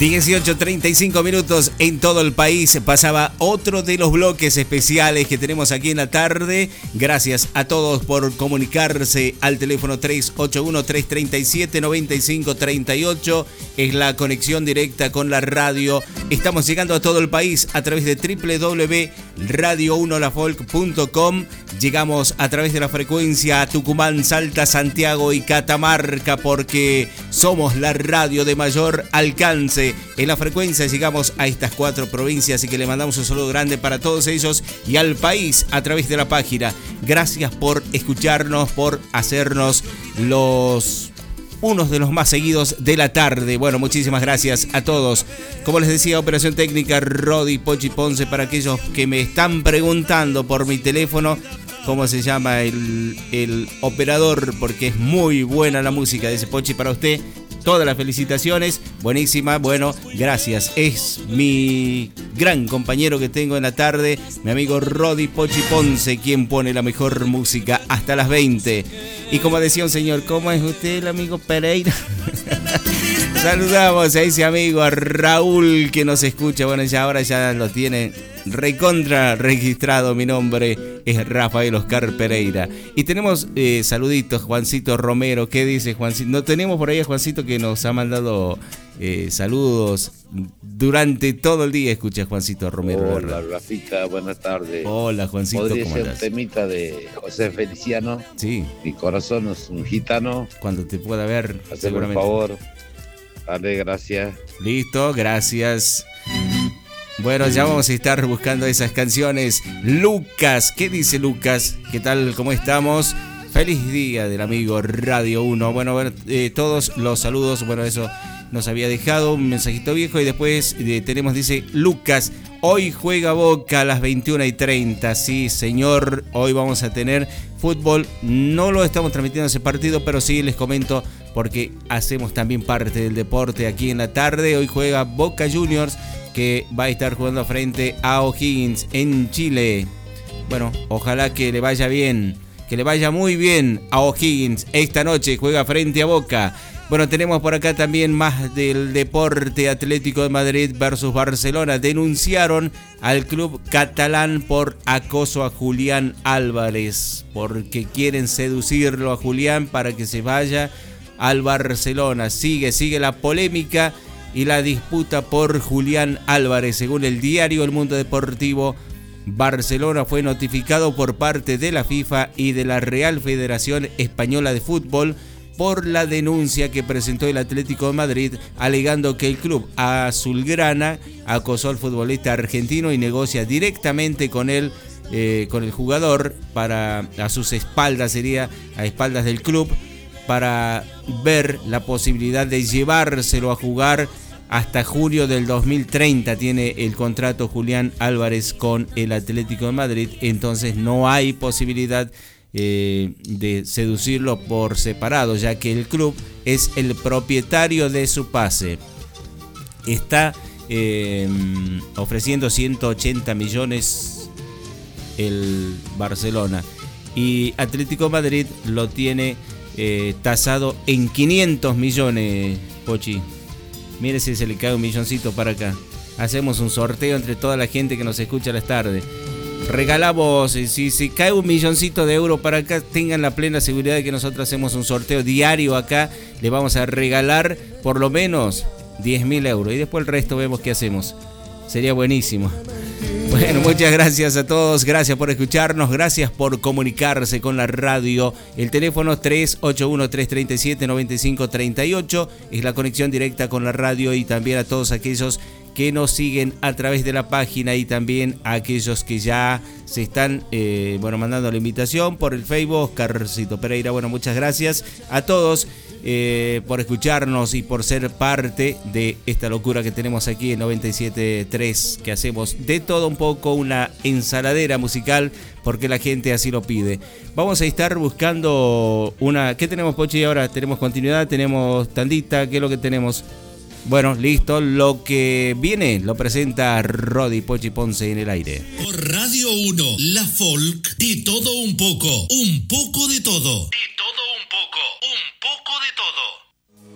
18:35 minutos en todo el país. Pasaba otro de los bloques especiales que tenemos aquí en la tarde. Gracias a todos por comunicarse al teléfono 381-337-9538. Es la conexión directa con la radio. Estamos llegando a todo el país a través de www.radio1lafolk.com. Llegamos a través de la frecuencia a Tucumán, Salta, Santiago y Catamarca, porque somos la radio de mayor alcance. En la frecuencia llegamos a estas 4 provincias, y que le mandamos un saludo grande para todos ellos y al país a través de la página. Gracias por escucharnos, por hacernos unos de los más seguidos de la tarde. Bueno, muchísimas gracias a todos. Como les decía, operación técnica Rodi Pochi Ponce. Para aquellos que me están preguntando por mi teléfono cómo se llama el operador, porque es muy buena la música de ese Pochi para usted. Todas las felicitaciones, buenísima, bueno, gracias. Es mi gran compañero que tengo en la tarde, mi amigo Rodi Pochi Ponce, quien pone la mejor música hasta las 20. Y como decía un señor, ¿cómo es usted, el amigo Pereira? Saludamos a ese amigo, a Raúl, que nos escucha. Bueno, ya ahora ya lo tiene recontra registrado. Mi nombre es Rafael Oscar Pereira. Y tenemos saluditos, Juancito Romero. ¿Qué dice Juancito? No tenemos por ahí a Juancito, que nos ha mandado saludos durante todo el día. Escucha, Juancito Romero. Hola, Rafita, buenas tardes. Hola, Juancito, ¿podría ¿cómo ser andás? un temita de José Feliciano? Sí. Mi corazón es un gitano. Cuando te pueda ver, hazme seguramente. por favor. Dale, gracias. Listo, gracias. Bueno, ya vamos a estar buscando esas canciones. Lucas, ¿qué dice Lucas? ¿Qué tal? ¿Cómo estamos? Feliz día del amigo Radio 1. Bueno, todos los saludos. Bueno, eso nos había dejado un mensajito viejo. Y después tenemos, dice Lucas, hoy juega Boca a las 21:30. Sí, señor, hoy vamos a tener fútbol. No lo estamos transmitiendo ese partido, pero sí les comento, porque hacemos también parte del deporte aquí en la tarde. Hoy juega Boca Juniors, que va a estar jugando frente a O'Higgins en Chile. Bueno, ojalá que le vaya bien, que le vaya muy bien a O'Higgins. Esta noche juega frente a Boca. Bueno, tenemos por acá también más del deporte. Atlético de Madrid versus Barcelona. Denunciaron al club catalán por acoso a Julián Álvarez, porque quieren seducirlo a Julián para que se vaya al Barcelona. Sigue la polémica y la disputa por Julián Álvarez. Según el diario El Mundo Deportivo, Barcelona fue notificado por parte de la FIFA y de la Real Federación Española de Fútbol por la denuncia que presentó el Atlético de Madrid, alegando que el club azulgrana acosó al futbolista argentino y negocia directamente con el jugador, a sus espaldas, sería a espaldas del club, para ver la posibilidad de llevárselo a jugar hasta junio del 2030. Tiene el contrato Julián Álvarez con el Atlético de Madrid, entonces no hay posibilidad de seducirlo por separado, ya que el club es el propietario de su pase. Está ofreciendo 180 millones el Barcelona, y Atlético de Madrid lo tiene tasado en 500 millones, Pochi. Mire si se le cae un milloncito para acá. Hacemos un sorteo entre toda la gente que nos escucha a las tardes. Regalamos, si cae un milloncito de euros para acá, tengan la plena seguridad de que nosotros hacemos un sorteo diario acá. Le vamos a regalar por lo menos 10.000 euros. Y después el resto vemos qué hacemos. Sería buenísimo. Bueno, muchas gracias a todos, gracias por escucharnos, gracias por comunicarse con la radio. El teléfono 381-337-9538 es la conexión directa con la radio, y también a todos aquellos que nos siguen a través de la página, y también a aquellos que ya se están mandando la invitación por el Facebook. Oscarcito Pereira, bueno, muchas gracias a todos por escucharnos y por ser parte de esta locura que tenemos aquí en 97.3, que hacemos de todo un poco, una ensaladera musical, porque la gente así lo pide. Vamos a estar buscando ¿qué tenemos, Pochi? Ahora tenemos continuidad, tenemos tandita, ¿qué es lo que tenemos? Bueno, listo, lo que viene lo presenta Rodi Pochi Ponce en el aire. Por Radio 1, la folk, de todo un poco de todo.